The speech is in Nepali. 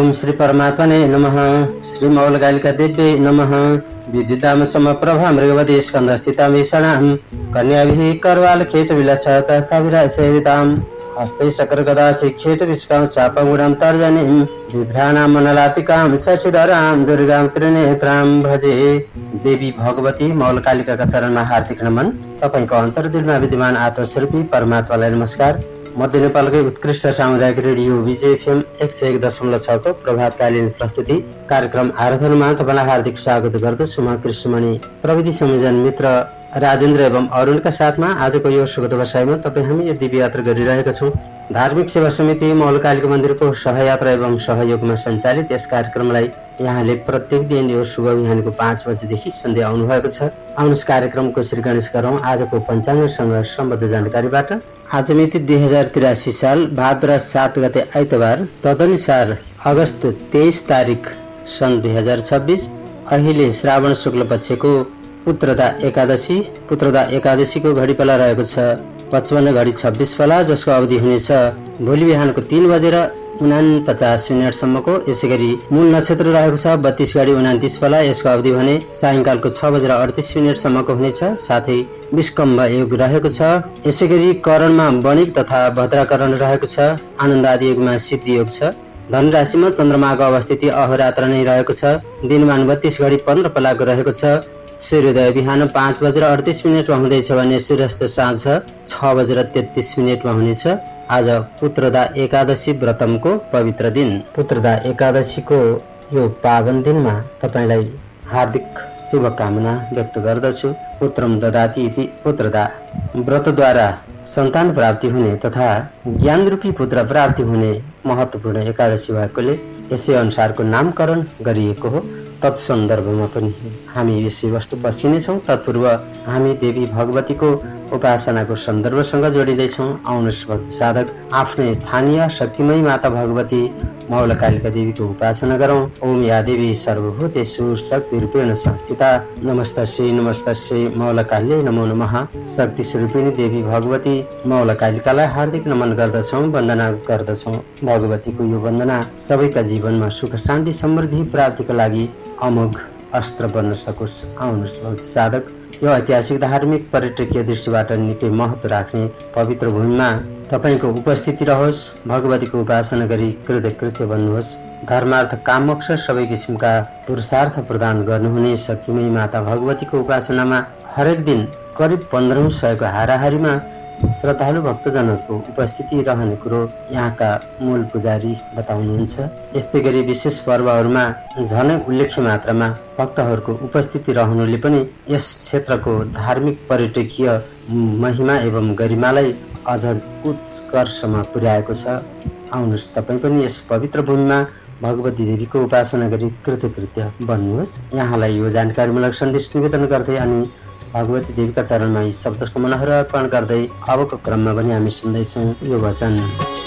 ओम श्री परमात्मने नमः। श्री मौलकालिका देव्यै नमः। विद्युताम समप्रभा मृगवती स्कंदस्थितां विषणां कन्याभिः करवाल खेत विलसता सेवितां हस्ते शकर गदा शिक्षेत विष्कां चापमुरां तर्जनीं बिभ्राणां मनलातिकां शशिधरां दुर्गां त्रिनेत्रां भजे। देवी भगवती मौलकालिकाका चरणमा हार्दिक नमन। तपाईको अन्तर्दिलमा विद्यमान आत्मस्वरूपी परमात्मालाई नमस्कार। मध्य नेपालकै उत्कृष्ट सामुदायिक रेडियो विजय एफएम 101.6 को प्रभातकालीन प्रस्तुति कार्यक्रम आराधनामा तपाईलाई हार्दिक स्वागत गर्दछु। म कृष्णमणि प्रविधि संयोजन मित्र राजेन्द्र एवं अरुणका साथमा आजको यो सुगत बसाइमा तपाईँ हामी यो दिव्य यात्रा गरिरहेका छौँ। धार्मिक सेवा समिति मौलकालिका मन्दिरको सहयात्रा एवं सहयोगमा सञ्चालित यस कार्यक्रमलाई यहाँले प्रत्येक दिन यो शुभ बिहानको 5 बजेदेखि सुन्दै आउनुभएको छ। आउनुहोस् कार्यक्रमको श्रीगणेश गरौँ आजको पञ्चाङ्गसँग सम्बद्ध जानकारीबाट। आज मिति 2083 साल भाद्र 7 गते आइतबार, तदनुसार अगस्त 23 तारिक सन् 2026। अहिले श्रावण शुक्ल पक्षको पुत्रदा एकादशीको घडीपाला रहेको छ 55 घडी 26 पाला, जसको अवधि हुनेछ भोलि बिहानको 3:49 सम्मको। यसै गरी मूल नक्षत्र रहेको छ 32 घडी 29 पाला, यसको अवधि भने सायङ्कालको 6:38 सम्मको हुनेछ। साथै विस्कम्भ योग रहेको छ। यसै गरी करणमा वणिक तथा भद्राकरण रहेको छ। आनन्द आदि योगमा सिद्धि योग छ। धनु राशिमा चन्द्रमाको अवस्थिति अहोरात्र नै रहेको छ। दिनमान 32 घडी 15 पालाको रहेको छ। सूर्योदय बिहान 5:38 हुँदैछ भने सूर्यास्त साँझ 6:33 हुनेछ। आज पुत्रदा एकादशी व्रतमको पवित्र दिन। पुत्रदा एकादशीको यो पावन दिनमा तपाईलाई हार्दिक शुभकामना व्यक्त गर्दछु। पुत्रम ददाति इति पुत्रदा व्रतद्वारा सन्तान प्राप्ति हुने तथा ज्ञान रूपी पुत्र प्राप्ति हुने महत्त्वपूर्ण एकादशी भएकोले यसै अनुसारको नामकरण गरिएको हो। तत्सन्दर्भमा पनि हामी विषय वस्तु पस्किनेछौँ। तत्पूर्व हामी देवी भगवतीको उपासनाको सन्दर्भसँग जोडिँदैछौँ। आउनुहोस् भक्ति साधक आफ्नै स्थानीय शक्तिमयी माता भगवती मौलकालिका देवीको उपासना गरौँ। ओम या देवी सर्वभूतेषु शक्तिरूपेण संस्थिता नमस्तस्यै नमस्तस्यै मौलकाल्यै नमो नमः। शक्ति स्वरूपिणी देवी भगवती मौलकालिकालाई हार्दिक नमन गर्दछौँ, वन्दना गर्दछौँ। भगवतीको यो वन्दना सबैका जीवनमा सुख शान्ति समृद्धि प्राप्तिका लागि अमोघ अस्त्र बन्न सकोस्। आउनुहोस् भक्ति साधक यो ऐतिहासिक धार्मिक पर्यटकीय दृष्टिबाट निकै महत्त्व राख्ने पवित्र भूमिमा तपाईँको उपस्थिति रहोस्। भगवतीको उपासना गरी कृतकृत्य बन्नुहोस्। धर्मार्थ कामोक्ष सबै किसिमका पुरुषार्थ प्रदान गर्नुहुने शक्तिमयी माता भगवतीको उपासनामा हरेक दिन करिब 1500 को हाराहारीमा श्रद्धालु भक्तजनहरूको उपस्थिति रहने कुरो यहाँका मूल पुजारी बताउनुहुन्छ। यस्तै गरी विशेष पर्वहरूमा झनै उल्लेख्य मात्रामा भक्तहरूको उपस्थिति रहनुले पनि यस क्षेत्रको धार्मिक पर्यटकीय महिमा एवं गरिमालाई अझ उत्कर्षमा पुर्याएको छ। आउनुहोस् तपाईँ पनि यस पवित्र भूमिमा भगवती देवीको उपासना गरी कृतकृत्य बन्नुहोस्। यहाँलाई यो जानकारीमूलक सन्देश निवेदन गर्दै अनि भगवती देवीका चरणमा यी शब्द सुमनहरू अर्पण गर्दै अबको क्रममा पनि हामी सुन्दैछौँ यो वचन।